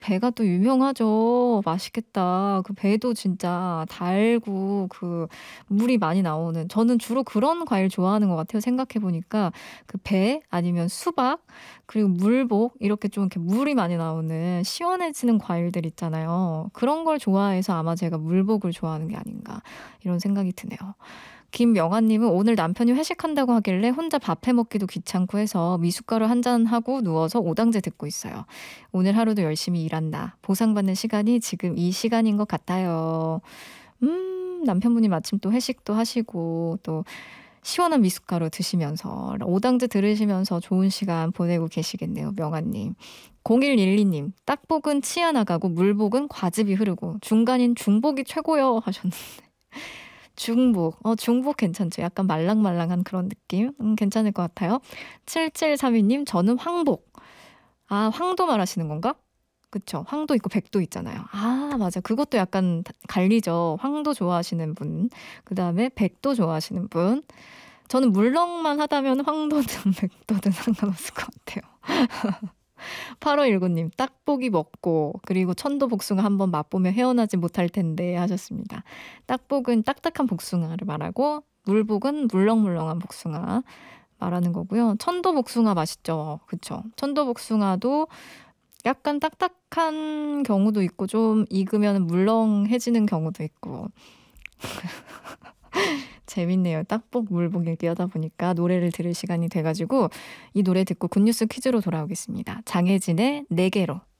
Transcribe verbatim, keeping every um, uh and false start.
배가 또 유명하죠. 맛있겠다. 그 배도 진짜 달고 그 물이 많이 나오는 저는 주로 그런 과일 좋아하는 것 같아요. 생각해 보니까 그 배 아니면 수박 그리고 물복 이렇게 좀 이렇게 물이 많이 나오는 시원해지는 과일들 있잖아요. 그런 걸 좋아해서 아마 제가 물복을 좋아하는 게 아닌가 이런 생각이 드네요. 김명아 님은 오늘 남편이 회식한다고 하길래 혼자 밥 해 먹기도 귀찮고 해서 미숫가루 한 잔 하고 누워서 오당제 듣고 있어요. 오늘 하루도 열심히 일한다. 보상받는 시간이 지금 이 시간인 것 같아요. 음, 남편분이 마침 또 회식도 하시고 또 시원한 미숫가루 드시면서 오당제 들으시면서 좋은 시간 보내고 계시겠네요. 명아님. 공일일이 님. 딱복은 치아 나가고 물복은 과즙이 흐르고 중간인 중복이 최고요 하셨는데 중복. 어 중복 괜찮죠. 약간 말랑말랑한 그런 느낌. 음 괜찮을 것 같아요. 칠칠삼이 님 저는 황복. 아 황도 말하시는 건가? 그쵸. 황도 있고 백도 있잖아요. 아 맞아. 그것도 약간 다 갈리죠. 황도 좋아하시는 분, 그다음에 백도 좋아하시는 분. 저는 물렁만 하다면 황도든 백도든 상관없을 것 같아요. 팔오일구 님 "딱복이 먹고 그리고 천도복숭아 한번 맛보며 헤어나지 못할 텐데." 하셨습니다. 딱복은 딱딱한 복숭아를 말하고 물복은 물렁물렁한 복숭아 말하는 거고요. 천도복숭아 맛있죠. 그쵸. 천도복숭아도 약간 딱딱한 경우도 있고 좀 익으면 물렁해지는 경우도 있고. 재밌네요. 딱복, 물복 얘기하다 보니까 노래를 들을 시간이 돼 가지고 이 노래 듣고 굿뉴스 퀴즈로 돌아오겠습니다. 장혜진의 내게로.